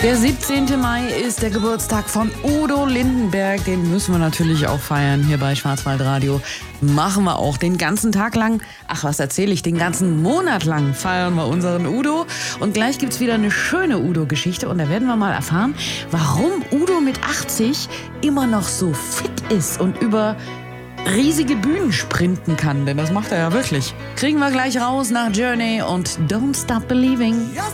Der 17. Mai ist der Geburtstag von Udo Lindenberg. Den müssen wir natürlich auch feiern hier bei Schwarzwaldradio. Machen wir auch den ganzen Tag lang. Ach, was erzähle ich? Den ganzen Monat lang feiern wir unseren Udo. Und gleich gibt's wieder eine schöne Udo-Geschichte. Und da werden wir mal erfahren, warum Udo mit 80 immer noch so fit ist und über riesige Bühnen sprinten kann. Denn das macht er ja wirklich. Kriegen wir gleich raus nach Journey und Don't Stop Believing.